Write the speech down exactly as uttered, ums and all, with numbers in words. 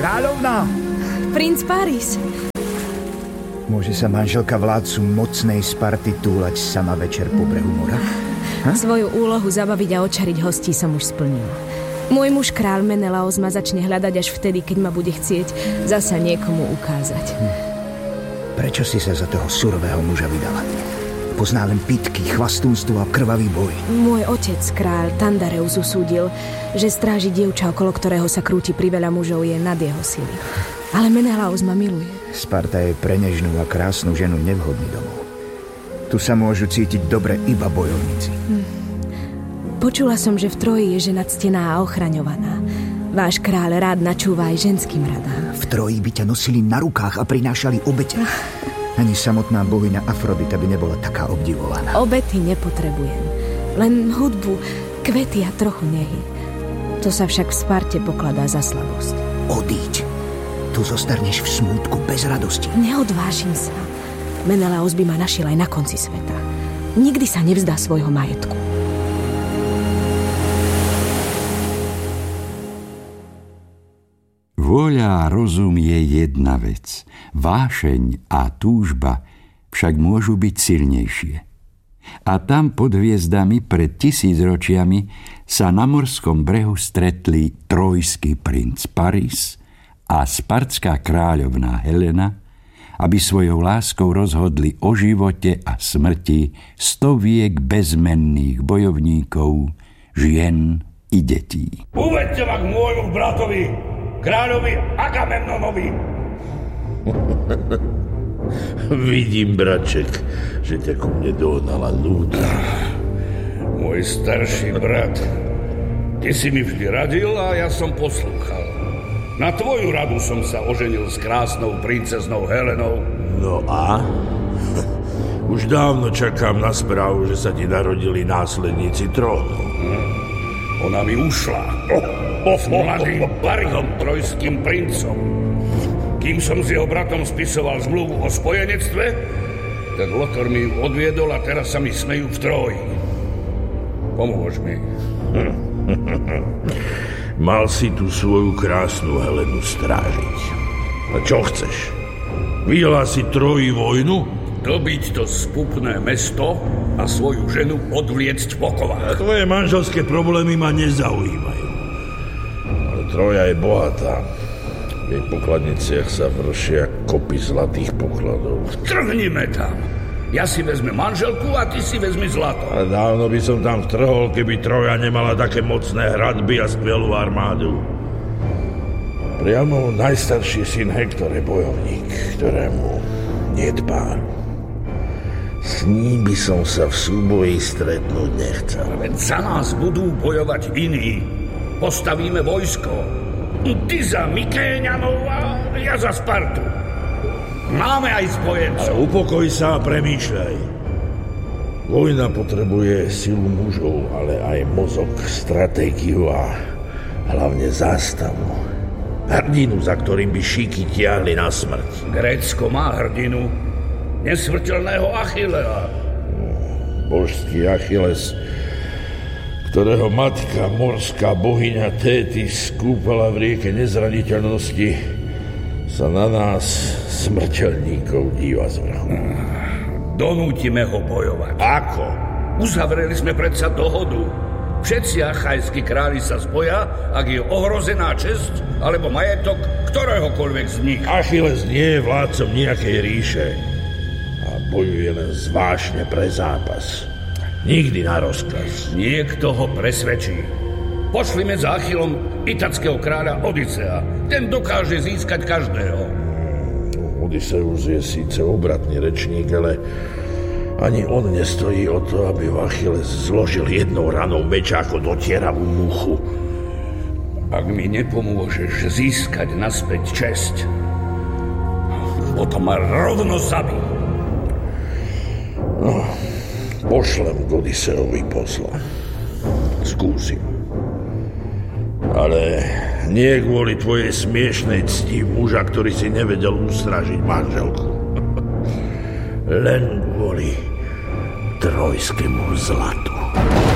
Kráľovná! Princ Paris. Môže sa manželka vládcu mocnej Sparty túlať sama večer po brehu mora? Ha? Svoju úlohu zabaviť a očariť hostí som už splnil. Môj muž král Menelaos ma začne hľadať až vtedy, keď ma bude chcieť zasa niekomu ukázať. Hm. Prečo si sa za toho surového muža vydala? Pozná len pitky, chvastúnstvo a krvavý boj. Môj otec, kráľ Tandareus, usúdil, že stráži dievča, okolo ktorého sa krúti priveľa mužov, je nad jeho sily. Ale Menelaos ma miluje. Sparta je pre nežnú a krásnu ženu nevhodný domov. Tu sa môžu cítiť dobre iba bojovníci. Hm. Počula som, že v Troji je žena ctená a ochraňovaná. Váš kráľ rád načúva aj ženským radám. V Troji by ťa nosili na rukách a prinášali obete. Ani samotná bohyňa Afrodita by nebola taká obdivovaná. Obety nepotrebujem. Len hudbu, kvety a trochu nehy. To sa však v Sparte pokladá za slabosť. Odíď. Tu zostarneš v smútku bez radosti. Neodvážim sa. Menelaos by ma našiel aj na konci sveta. Nikdy sa nevzdá svojho majetku. Vôľa a rozum je jedna vec. Vášeň a túžba však môžu byť silnejšie. A tam pod hviezdami pred tisícročiami sa na morskom brehu stretli trojský princ Paris a spartská kráľovná Helena, aby svojou láskou rozhodli o živote a smrti stoviek bezmenných bojovníkov, žien i detí. Uvedte ma k môjmu bratovi, kráľovi Agamemnonovi. Vidím, braček, že ťa ku mne dohnala núdza. Môj starší brat, ty si mi vždy radil a ja som poslúchal. Na tvoju radu som sa oženil s krásnou princeznou Helenou. No a? Už dávno čakám na správu, že sa ti narodili následníci trónu. Hm. Ona mi ušla. S mladým Parizom, trojským princom. Kým som s jeho bratom spisoval zmluvu o spojenectve, ten Lotor mi ju odviedol a teraz sa mi smejú v Tróji. Pomôž mi. Mal si tu svoju krásnu Helenu strážiť. A čo chceš? Videla si Troji vojnu? Dobiť to spupné mesto a svoju ženu odvliecť po kovách. Tvoje manželské problémy ma nezaujímajú. Ale Troja je bohatá. V jej pokladniciach sa vršia kopy zlatých pokladov. Trhnime tam. Ja si vezmem manželku a ty si vezmi zlato. A dávno by som tam vtrhol, keby Troja nemala také mocné hradby a skvelú armádu. Priamo najstarší syn Hektor je bojovník, ktorému niet páru. S ním by som sa v súboji stretnúť nechcel. Veď za nás budú bojovať iní. Postavíme vojsko. Ty za Mykéňanov a ja za Spartu. Máme aj spojencov. Ale upokoj sa a premýšľaj. Vojna potrebuje silu mužov, ale aj mozog, stratégiu a hlavne zástavu. Hrdinu, za ktorým by šíky tiahli na smrť. Grécko má hrdinu. Nesmrteľného Achillea. Božský Achilles, ktorého matka, morská bohyňa Tétis skúpala v rieke nezraniteľnosti, sa na nás, smrteľníkov, díva z vrchu. Donútime ho bojovať. Ako? Uzavreli sme predsa dohodu. Všetci achajskí králi sa spoja, ak je ohrozená česť alebo majetok ktoréhokoľvek z nich. Achilles nie je vládcom nejakej ríše a bojuje len zvážne pre zápas. Nikdy na rozkaz. Niekto ho presvedčí. Pošlime za Achillom itackého kráľa Odysea. Ten dokáže získať každého. Odysseus je síce obratný rečník, ale ani on nestojí o to, aby Achilles zložil jednou ranou meč ako dotieravú muchu. Ak mi nepomôžeš získať naspäť česť, potom ma rovno zabij. No, pošlem k Odysseovi posla. Skúsim. Ale nie kvôli tvojej smiešnej cti muža, ktorý si nevedel ustražiť manželku. Len kvôli trojskému zlatu.